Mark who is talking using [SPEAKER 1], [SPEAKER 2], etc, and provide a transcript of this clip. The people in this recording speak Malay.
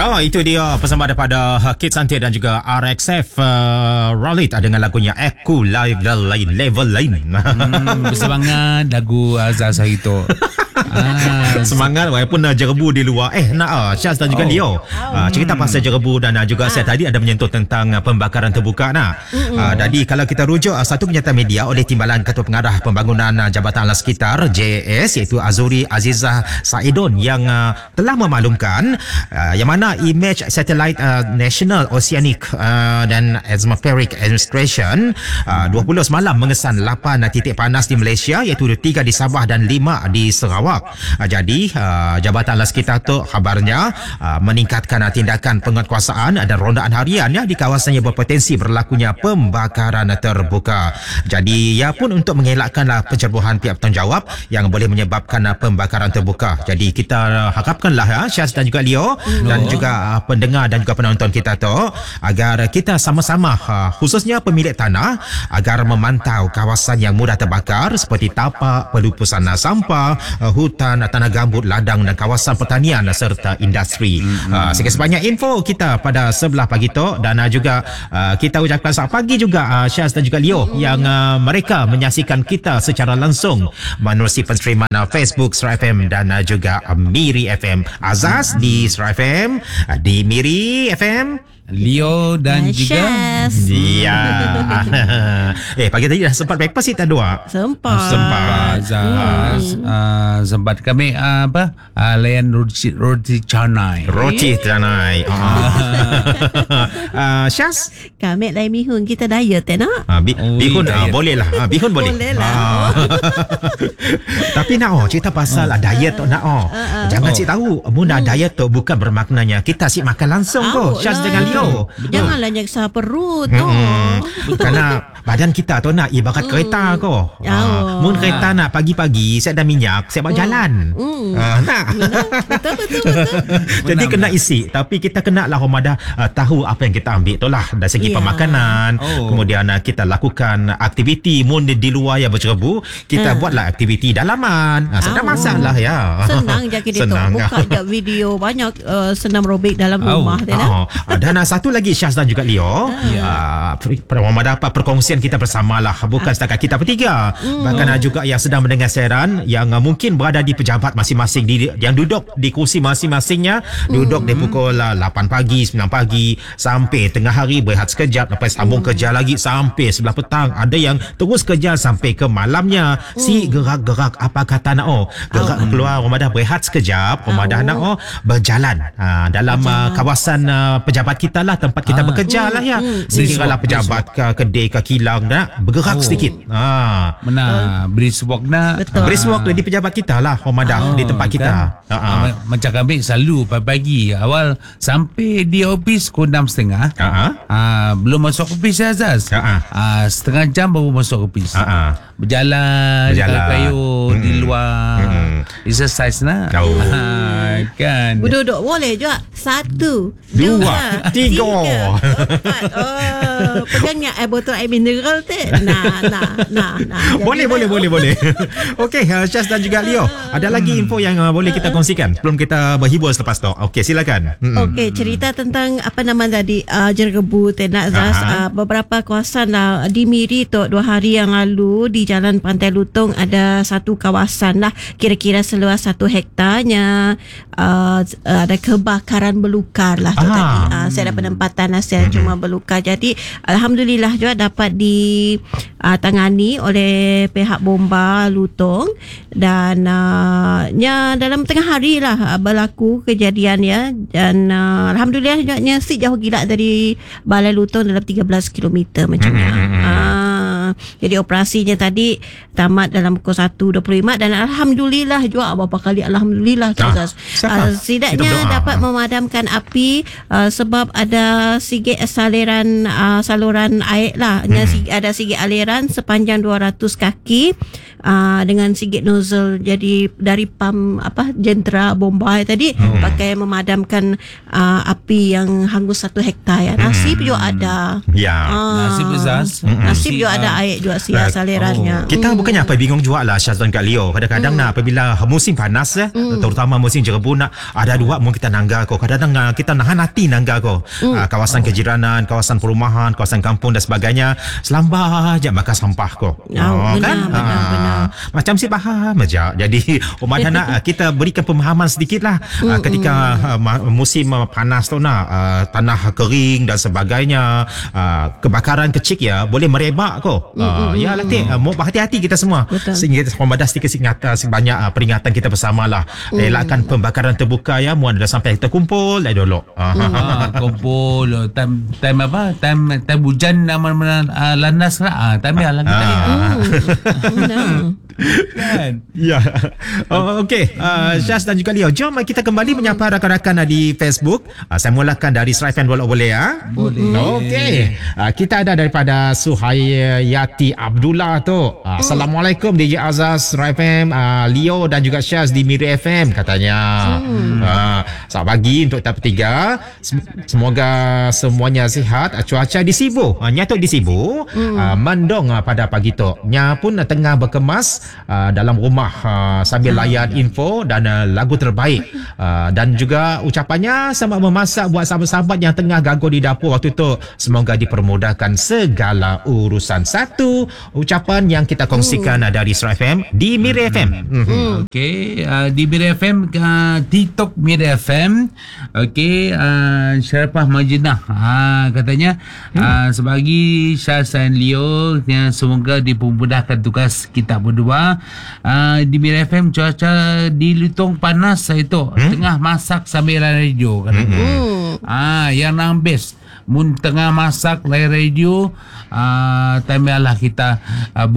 [SPEAKER 1] Oh, itu dia persembahan daripada Kid Santir dan juga RXF Ralit dengan lagunya Aku Lain Level Lain.
[SPEAKER 2] Bersemangat lagu Azaz itu.
[SPEAKER 1] Semangat walaupun jerebu di luar. Syaz dan juga Leo cerita pasal jerebu dan juga saya tadi ada menyentuh tentang pembakaran terbuka jadi kalau kita rujuk satu kenyataan media oleh Timbalan Ketua Pengarah Pembangunan Jabatan Alam Sekitar JAS iaitu Azuri Azizah Saidon yang telah memaklumkan yang mana Image Satellite National Oceanic dan Atmospheric Administration 20 semalam mengesan 8 titik panas di Malaysia iaitu 3 di Sabah dan 5 di Sarawak. Jadi Jabatan Alam Sekitar tu kabarnya meningkatkan tindakan penguatkuasaan dan rondaan harian di kawasan yang berpotensi berlakunya pembakaran terbuka. Jadi ia pun untuk mengelakkan pencerobohan pihak bertanggungjawab yang boleh menyebabkan pembakaran terbuka. Jadi kita harapkanlah Syaz dan juga Leo dan juga pendengar dan juga penonton kita tu agar kita sama-sama khususnya pemilik tanah agar memantau kawasan yang mudah terbakar seperti tapak, pelupusan sampah, hutan, tanah gambut, ladang dan kawasan pertanian serta industri. Sekian sebanyak info kita pada sebelah pagi tu dan juga kita ucapkan selamat pagi juga Syaz dan juga Leo yang mereka menyaksikan kita secara langsung menerusi penstreaman Facebook Star FM dan juga Miri FM. Azaz di Star FM, di Miri FM,
[SPEAKER 2] Leo dan juga
[SPEAKER 1] ya. Pagi tadi dah sempat breakfast kita dua.
[SPEAKER 3] Sempat.
[SPEAKER 2] Sempat kami layan roti canai.
[SPEAKER 1] Syaz,
[SPEAKER 3] kami lain bihun kita diet nak.
[SPEAKER 1] Bihun boleh lah. Bihun boleh. Tapi cerita pasal diet tu jangan cik tahu mun diet tu bukan bermaknanya kita asyik makan langsung Syaz dengan Leo.
[SPEAKER 3] Janganlah nyeksa perut tu.
[SPEAKER 1] Kerana badan kita tu nak ibarat kereta mun kereta nak pagi-pagi saya dah minyak saya buat jalan. Betul. Jadi kena isi, tapi kita kena lah tahu apa yang kita ambil tu lah dari segi pemakanan. Kemudian kita lakukan aktiviti mun di luar yang bercerebu, kita buatlah aktiviti dalaman. Sedang masalah
[SPEAKER 3] senang je kita tu buka je video banyak senam aerobik dalam rumah
[SPEAKER 1] dan satu lagi Syaz dan juga Leo dapat perkongsian kita bersamalah, bukan setakat kita bertiga, bahkan juga yang sedang mendengar siaran yang mungkin berada di pejabat masing-masing yang duduk di kursi masing-masingnya, duduk dari pukul 8 pagi 9 pagi sampai tengah hari, berehat sekejap, lepas sambung kerja lagi sampai 11 petang, ada yang terus kerja sampai ke malamnya. Si gerak-gerak apa kata gerak keluar rumah dah, berehat sekejap, rumah dah berjalan dalam kawasan pejabat kita lah, tempat kita bekerja lah sekiranya pejabat ke kedai ke kilang bergerak sedikit
[SPEAKER 2] brisk walk
[SPEAKER 1] di pejabat kita lah di tempat kita
[SPEAKER 2] macam kami selalu pagi awal sampai di office pukul 6.30 belum masuk office Azaz setengah jam baru masuk office berjalan kayu di luar exercise kan
[SPEAKER 3] duduk boleh juga 1 2
[SPEAKER 1] 3
[SPEAKER 3] pegangnya botol air mineral tu.
[SPEAKER 1] Boleh. Okey, Syaz dan juga Leo, ada lagi info yang boleh kita kongsikan sebelum kita berhibur selepas tu? Okey, silakan.
[SPEAKER 3] Okey, cerita tentang apa nama tadi jerebu Tenak Zaz. Beberapa kawasan di Miri tu 2 hari yang lalu di Jalan Pantai Lutong ada satu kawasan lah kira-kira seluas 1 hektarnya ada kebakaran belukar lah tu tadi. Saya ada penempatan saya cuma belukar. Jadi alhamdulillah juga dapat ditangani oleh pihak bomba Lutong dan dalam tengah hari lah berlaku kejadian dan alhamdulillah juga nyesik jauh gila dari Balai Lutong dalam 13 km macamnya. Jadi operasinya tadi tamat dalam pukul 1.25 dan alhamdulillah juga berapa kali alhamdulillah setidaknya dapat memadamkan api sebab ada sikit saluran air lah. Ada sikit aliran sepanjang 200 kaki dengan sikit nozzle, jadi dari pam jentera bomba tadi pakai memadamkan api yang hangus 1 hektar Nasib juga ada.
[SPEAKER 2] Nasib Azaz.
[SPEAKER 3] Nasib juga ada baik juga sihat saleranya.
[SPEAKER 1] Kita bukannya apa bingung juga lah Syaz dan Kak Leo. Kadang-kadang nak apabila musim panas terutama musim jerebu nak ada dua mungkin kita nangga ko. Kadang-kadang kita nahan hati nangga ko. Kawasan kejiranan, kawasan perumahan, kawasan kampung dan sebagainya. Selambat je makan sampah ko.
[SPEAKER 3] Benar.
[SPEAKER 1] Macam si faham aja. Jadi nak kita berikan pemahaman sedikit lah ketika musim panas tu nak tanah kering dan sebagainya, kebakaran kecil ya boleh merebak ko. Ya latih mau berhati-hati kita semua.
[SPEAKER 3] Betul.
[SPEAKER 1] Sehingga kita sedikit sebanyak peringatan kita bersama lah. Elakkan pembakaran terbuka ya. Muan dah sampai kita kumpul dulu.
[SPEAKER 2] Kumpul time apa? Time hujan lanas lah. Time lah kita.
[SPEAKER 1] Kan? Ya. Okey. Syaz dan juga Leo, jom kita kembali menyapa rakan-rakan di Facebook. Saya mulakan dari Sraifen boleh ya?
[SPEAKER 2] Boleh.
[SPEAKER 1] Okey. Kita ada daripada Suhayati Abdullah tu. Assalamualaikum DJ Azaz, Sraifen, Leo dan juga Syaz di Miri FM katanya. Selamat pagi untuk kita bertiga. Semoga semuanya sihat. Cuaca di Sibu, nyatuk di Sibu, mendung pada pagi tu. Nya pun tengah berkemas dalam rumah sambil layan info dan lagu terbaik, dan juga ucapannya sama memasak buat sahabat-sahabat yang tengah gagal di dapur waktu tu. Semoga dipermudahkan segala urusan. Satu ucapan yang kita kongsikan dari Star FM di Miri FM.
[SPEAKER 2] Okey, di Miri FM, TikTok Miri FM. Okey, Syarifah Majinah katanya sebagai Syaz dan Leo, semoga dipermudahkan tugas kita berdua. Di Miri FM cuaca di Lutong panas itu, tengah masak sambil radio katanya. Yang nang best mun tengah masak lain radio, time lah kita